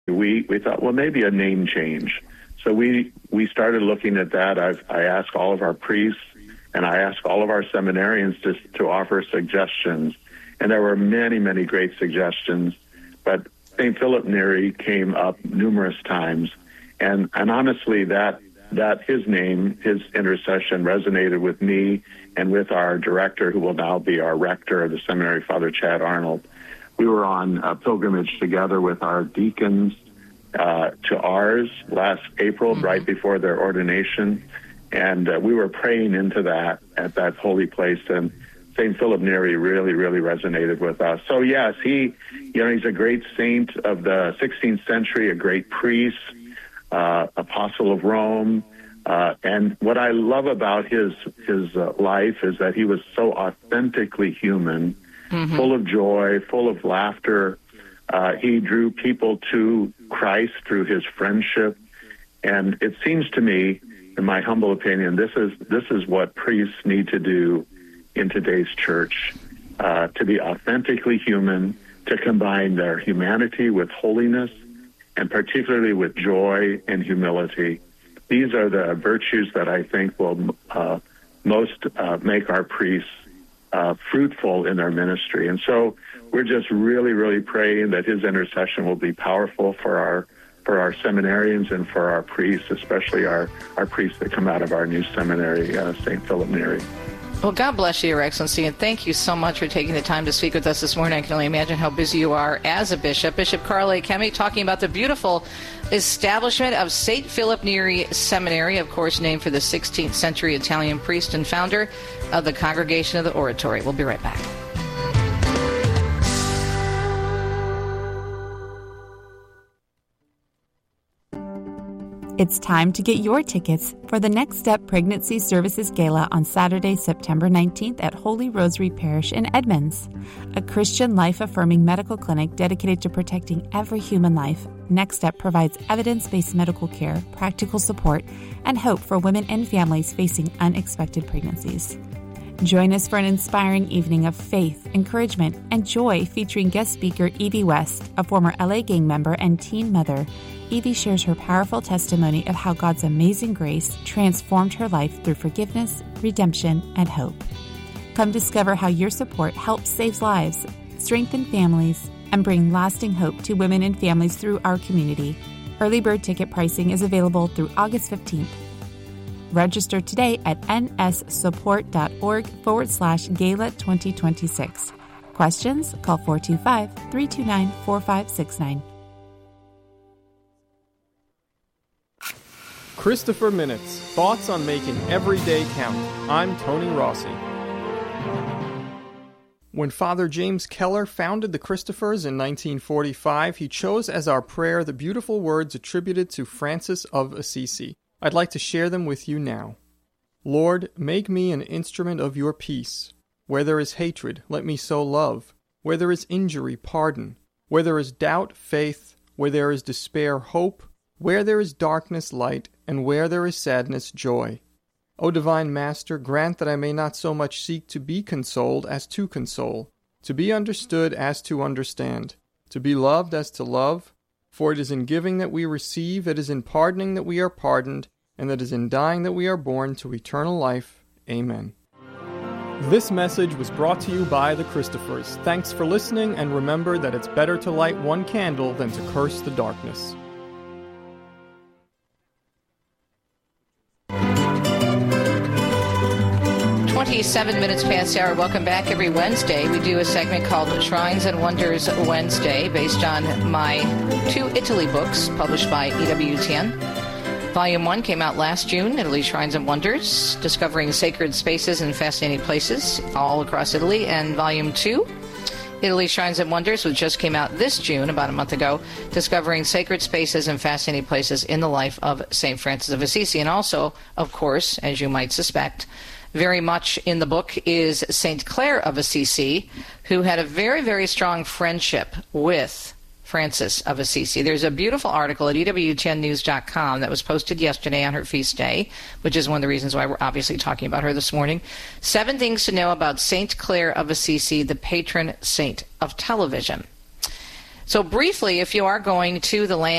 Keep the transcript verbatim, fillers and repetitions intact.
we, we thought, well, maybe a name change. So we, we started looking at that. I've, I asked all of our priests, and I asked all of our seminarians to, to offer suggestions. And there were many, many great suggestions. But Saint Philip Neri came up numerous times. And, and honestly, that, that his name, his intercession resonated with me and with our director, who will now be our rector of the seminary, Father Chad Arnold. We were on a pilgrimage together with our deacons uh, to Ars last April, mm-hmm. right before their ordination. And uh, we were praying into that at that holy place. And Saint Philip Neri really, really resonated with us. So, yes, he, you know, he's a great saint of the sixteenth century, a great priest, uh, apostle of Rome. Uh, and what I love about his, his uh, life is that he was so authentically human, mm-hmm. full of joy, full of laughter. Uh, he drew people to Christ through his friendship. And it seems to me, in my humble opinion, this is this is what priests need to do in today's church, uh, to be authentically human, to combine their humanity with holiness, and particularly with joy and humility. These are the virtues that I think will uh, most uh, make our priests uh, fruitful in their ministry. And so we're just really, really praying that his intercession will be powerful for our for our seminarians and for our priests, especially our, our priests that come out of our new seminary, uh, Saint Philip Neri. Well, God bless you, Your Excellency, and thank you so much for taking the time to speak with us this morning. I can only imagine how busy you are as a bishop. Bishop Carl A. Kemme talking about the beautiful establishment of Saint Philip Neri Seminary, of course, named for the sixteenth century Italian priest and founder of the Congregation of the Oratory. We'll be right back. It's time to get your tickets for the Next Step Pregnancy Services Gala on Saturday, September nineteenth at Holy Rosary Parish in Edmonds. A Christian life-affirming medical clinic dedicated to protecting every human life, Next Step provides evidence-based medical care, practical support, and hope for women and families facing unexpected pregnancies. Join us for an inspiring evening of faith, encouragement, and joy featuring guest speaker Evie West, a former L A gang member and teen mother. Evie shares her powerful testimony of how God's amazing grace transformed her life through forgiveness, redemption, and hope. Come discover how your support helps save lives, strengthen families, and bring lasting hope to women and families through our community. Early bird ticket pricing is available through August fifteenth. Register today at nssupport.org forward slash gala 2026. Questions? Call four two five, three two nine, four five six nine. Christopher Minutes, thoughts on making every day count. I'm Tony Rossi. When Father James Keller founded the Christophers in nineteen forty-five, he chose as our prayer the beautiful words attributed to Francis of Assisi. I'd like to share them with you now. Lord, make me an instrument of your peace. Where there is hatred, let me sow love. Where there is injury, pardon. Where there is doubt, faith. Where there is despair, hope. Where there is darkness, light. And where there is sadness, joy. O Divine Master, grant that I may not so much seek to be consoled as to console, to be understood as to understand, to be loved as to love. For it is in giving that we receive, it is in pardoning that we are pardoned, and it is in dying that we are born to eternal life. Amen. This message was brought to you by the Christophers. Thanks for listening, and remember that it's better to light one candle than to curse the darkness. twenty-seven minutes past the hour. Welcome back. Every Wednesday, we do a segment called Shrines and Wonders Wednesday, based on my two Italy books published by E W T N. Volume one came out last June, Italy Shrines and Wonders, discovering sacred spaces and fascinating places all across Italy. And Volume two, Italy Shrines and Wonders, which just came out this June, about a month ago, discovering sacred spaces and fascinating places in the life of Saint Francis of Assisi. And also, of course, as you might suspect, very much in the book is Saint Clare of Assisi, who had a very, very strong friendship with Francis of Assisi. There's a beautiful article at E W T N news dot com that was posted yesterday on her feast day, which is one of the reasons why we're obviously talking about her this morning. Seven things to know about Saint Clare of Assisi, the patron saint of television. So briefly, if you are going to the land